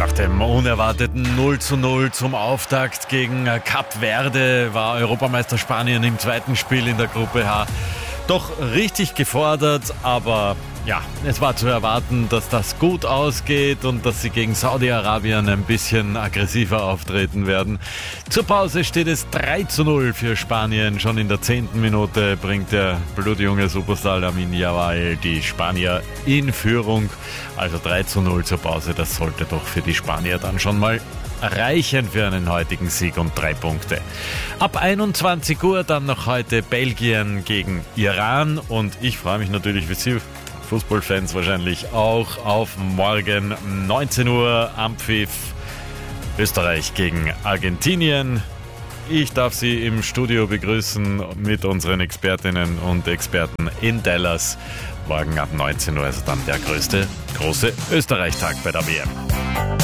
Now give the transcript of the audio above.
Nach dem unerwarteten 0:0 zum Auftakt gegen Kap Verde war Europameister Spanien im zweiten Spiel in der Gruppe H doch richtig gefordert, aber ja, es war zu erwarten, dass das gut ausgeht und dass sie gegen Saudi-Arabien ein bisschen aggressiver auftreten werden. Zur Pause steht es 3:0 für Spanien. Schon in der 10. Minute bringt der blutjunge Superstar Lamine Yamal die Spanier in Führung. Also 3:0 zur Pause, das sollte doch für die Spanier dann schon mal reichen für einen heutigen Sieg und 3 Punkte. Ab 21 Uhr dann noch heute Belgien gegen Iran und ich freue mich natürlich wie Sie Fußballfans wahrscheinlich auch auf morgen 19 Uhr Ampfiff Österreich gegen Argentinien. Ich darf Sie im Studio begrüßen mit unseren Expertinnen und Experten in Dallas. Morgen ab 19 Uhr, also dann der große Österreich-Tag bei der WM.